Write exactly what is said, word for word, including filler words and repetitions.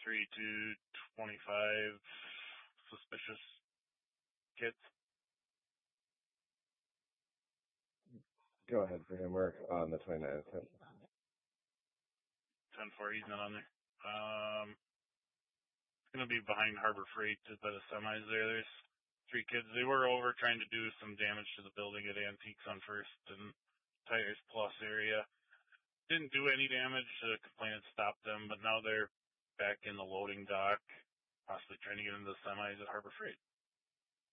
three to twenty-five suspicious kids. Go ahead for him. We're on the twenty-ninth. ten four, he's not on there. Um, it's going to be behind Harbor Freight by the semis there. There's three kids. They were over trying to do some damage to the building at Antiques on First and Tires Plus area. Didn't do any damage. The complainant stopped them, but now they're back in the loading dock, possibly trying to get into the semis at Harbor Freight.